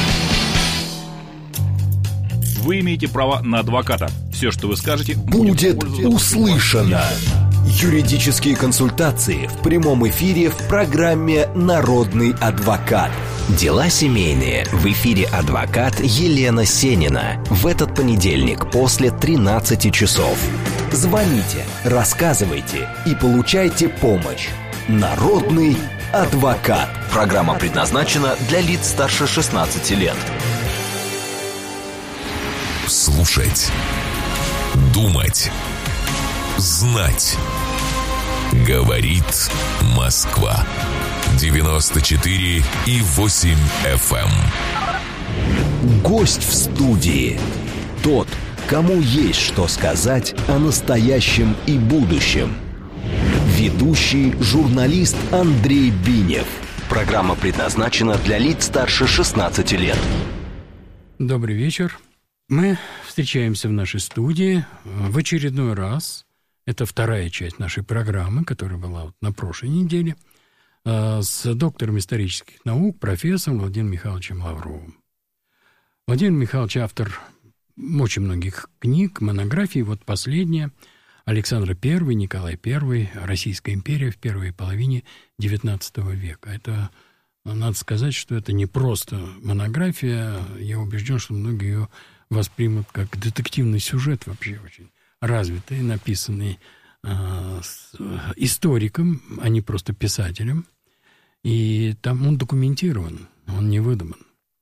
Вы имеете право на адвоката. Все, что вы скажете, будет услышано. Юридические консультации в прямом эфире в программе «Народный адвокат». Дела семейные. В эфире адвокат Елена Сенина. В этот понедельник после тринадцати часов. Звоните, рассказывайте и получайте помощь. Народный адвокат. Программа предназначена для лиц старше шестнадцати лет. Слушать, думать, знать. Говорит Москва. девяносто четыре и восемь эф эм. Гость в студии. Тот, кому есть что сказать о настоящем и будущем. Ведущий журналист Андрей Бинев. Программа предназначена для лиц старше шестнадцати лет. Добрый вечер. Мы встречаемся в нашей студии в очередной раз. Это вторая часть нашей программы, которая была вот на прошлой неделе, с доктором исторических наук, профессором Владимиром Михайловичем Лавровым. Владимир Михайлович автор очень многих книг, монографий. Вот последняя «Александр Первый, Николай Первый. Российская империя в первой половине девятнадцатого века». Это, надо сказать, что это не просто монография. Я убежден, что многие ее воспримут как детективный сюжет, вообще очень развитый, написанный э, с, историком, а не просто писателем. И там он документирован, он не выдуман.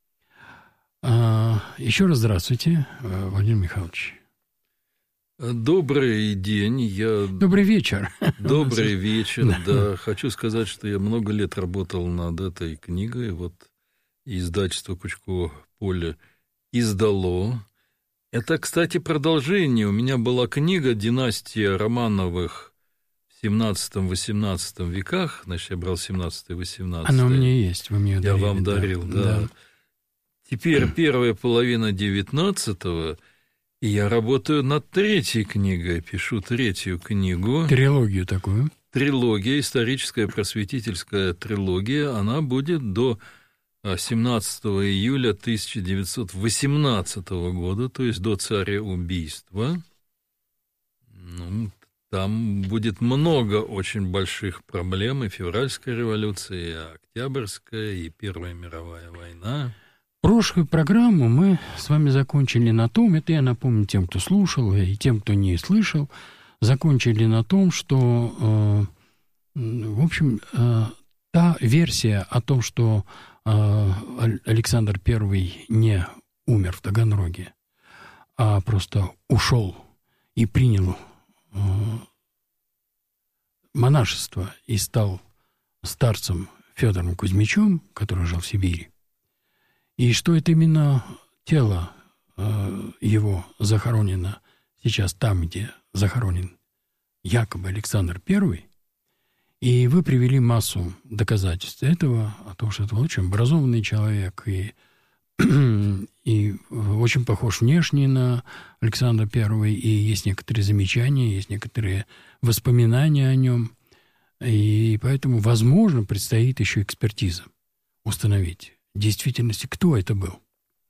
А, еще раз здравствуйте, Владимир Михайлович. Добрый день. Я... Добрый вечер. Добрый вечер, да. да. Хочу сказать, что я много лет работал над этой книгой. Вот издательство Пучково поле издало. Это, кстати, продолжение. У меня была книга «Династия Романовых» в семнадцатом-восемнадцатом веках. Значит, я брал семнадцатый-восемнадцатый. Она у меня есть, вы мне ее дарили. Я вам дарил, да. да. да. Теперь первая половина девятнадцатого, и я работаю над третьей книгой, пишу третью книгу. Трилогию такую. Трилогия, историческая просветительская трилогия. Она будет до семнадцатого июля тысяча девятьсот восемнадцатого года, то есть до цареубийства. Ну, там будет много очень больших проблем, и февральская революция, и октябрьская, и Первая мировая война. Прошлую программу мы с вами закончили на том, это я напомню тем, кто слушал, и тем, кто не слышал, закончили на том, что, э, в общем, э, та версия о том, что Александр Первый не умер в Таганроге, а просто ушел и принял монашество и стал старцем Федором Кузьмичем, который жил в Сибири, и что это именно тело его захоронено сейчас там, где захоронен якобы Александр Первый. И вы привели массу доказательств этого, о том, что это очень образованный человек и, и очень похож внешне на Александра Первого, и есть некоторые замечания, есть некоторые воспоминания о нем, и поэтому, возможно, предстоит еще экспертиза установить в действительности, кто это был.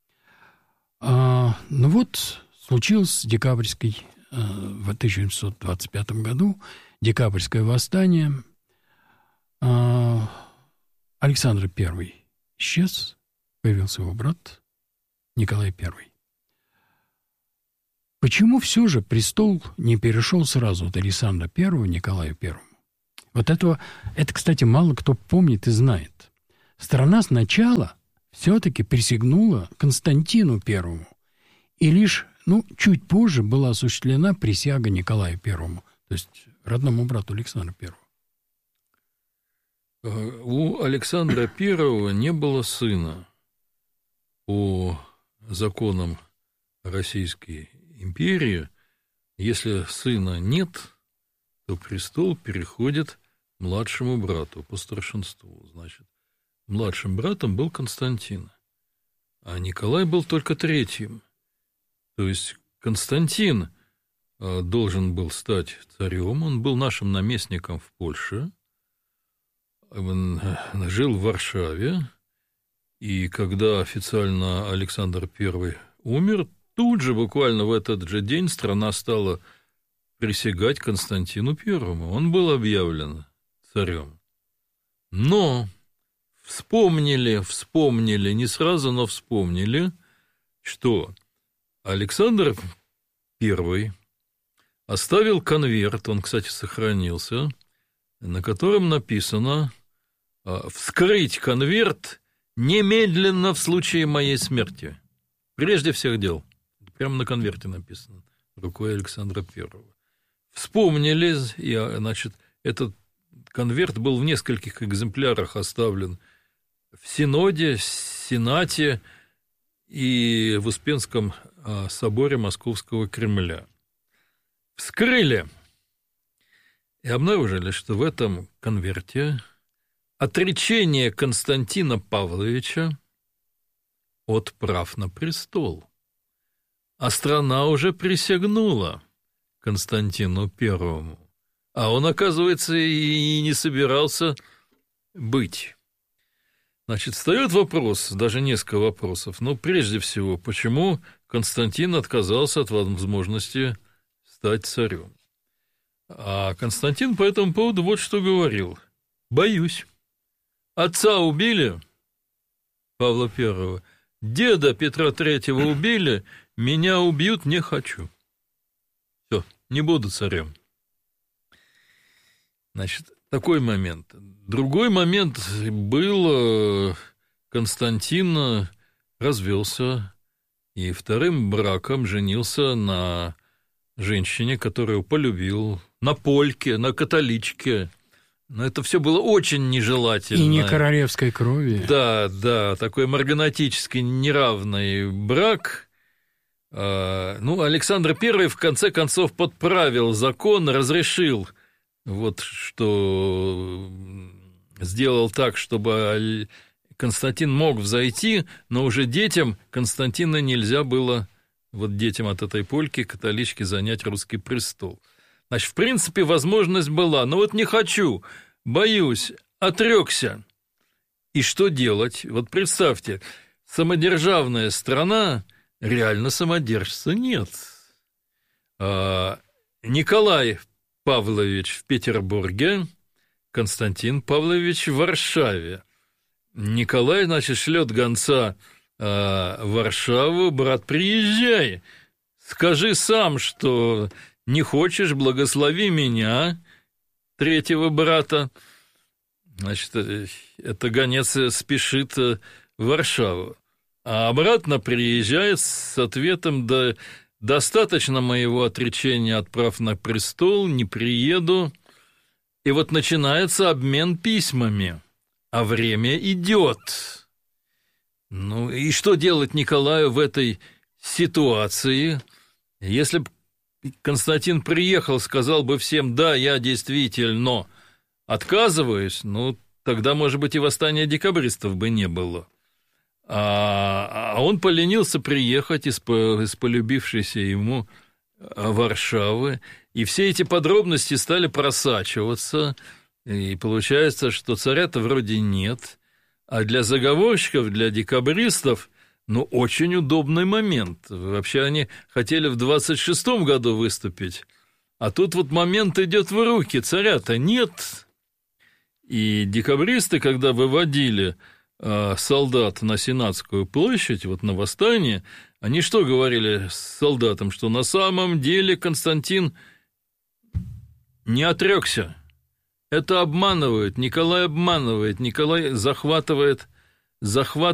А, ну вот, случилось декабрьский, в тысяча девятьсот двадцать пятом году, декабрьское восстание. Александр Первый исчез, появился его брат Николай Первый. Почему все же престол не перешел сразу от Александра Первого к Николаю Первому? Вот этого, это, кстати, мало кто помнит и знает. Страна сначала все-таки присягнула Константину Первому, и лишь, ну, чуть позже была осуществлена присяга Николаю Первому, то есть родному брату Александра Первого. У Александра Первого не было сына. По законам Российской империи, если сына нет, то престол переходит младшему брату по старшинству. Значит, младшим братом был Константин, а Николай был только третьим. То есть Константин должен был стать царем, он был нашим наместником в Польше, он жил в Варшаве, и когда официально Александр Первый умер, тут же, буквально в этот же день, страна стала присягать Константину Первому. Он был объявлен царем. Но вспомнили, вспомнили, не сразу, но вспомнили, что Александр Первый оставил конверт, он, кстати, сохранился, на котором написано «Вскрыть конверт немедленно в случае моей смерти. Прежде всех дел». Прямо на конверте написано, рукой Александра Первого. Вспомнили, и, значит, этот конверт был в нескольких экземплярах оставлен в Синоде, Сенате и в Успенском соборе Московского Кремля. Вскрыли и обнаружили, что в этом конверте отречение Константина Павловича от прав на престол. А страна уже присягнула Константину Первому, а он, оказывается, и не собирался быть. Значит, встает вопрос, даже несколько вопросов, но прежде всего, почему Константин отказался от возможности стать царем? А Константин по этому поводу вот что говорил. «Боюсь. Отца убили, Павла Первого, деда Петра Третьего убили, меня убьют, не хочу. Все, не буду царем». Значит, такой момент. Другой момент был, Константин развелся и вторым браком женился на женщине, которую полюбил, на польке, на католичке. Но это все было очень нежелательно. И не королевской крови. Да, да, такой марганатический неравный брак. Ну, Александр Первый в конце концов подправил закон, разрешил, вот что сделал так, чтобы Константин мог взойти, но уже детям Константина нельзя было, вот детям от этой польки, католички, занять русский престол. Значит, в принципе, возможность была, но вот не хочу, боюсь, отрекся. И что делать? Вот представьте, самодержавная страна, реально самодержца нет. А Николай Павлович в Петербурге, Константин Павлович в Варшаве. Николай, значит, шлет гонца а, в Варшаву: брат, приезжай, скажи сам, что не хочешь, благослови меня, третьего брата. Значит, это гонец спешит в Варшаву. А обратно приезжает с ответом: да, достаточно моего отречения от прав на престол, не приеду. И вот начинается обмен письмами, а время идет. Ну и что делать Николаю в этой ситуации? Если бы Константин приехал, сказал бы всем: да, я действительно отказываюсь, ну тогда, может быть, и восстания декабристов бы не было. А он поленился приехать из, из полюбившейся ему Варшавы, и все эти подробности стали просачиваться, и получается, что царя-то вроде нет, а для заговорщиков, для декабристов, ну, очень удобный момент. Вообще они хотели в двадцать шестом году выступить, а тут вот момент идет в руки, царя-то нет. И декабристы, когда выводили солдат на Сенатскую площадь, вот на восстание, они что говорили солдатам, что на самом деле Константин не отрекся. Это обманывают, Николай обманывает, Николай захватывает, захватывает